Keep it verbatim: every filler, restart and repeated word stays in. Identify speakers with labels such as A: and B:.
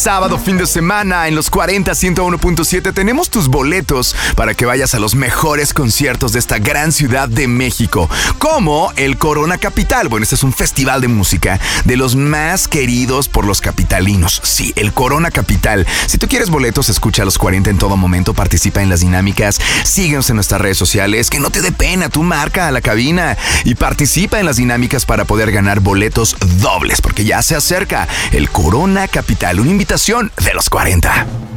A: sábado, fin de semana, en los cuarenta ciento uno punto siete tenemos tus boletos para que vayas a los mejores conciertos de esta gran ciudad de México, como el Corona Capital. Bueno, este es un festival de música de los más queridos por los capitalinos. Sí, el Corona Capital. Si tú quieres boletos, escucha a los cuarenta en todo momento, participa en las dinámicas, síguenos en nuestras redes sociales, que no te dé pena, tú marca a la cabina y participa en las dinámicas para poder ganar boletos dobles, porque ya se acerca el Corona Capital, una invitación de los cuarenta.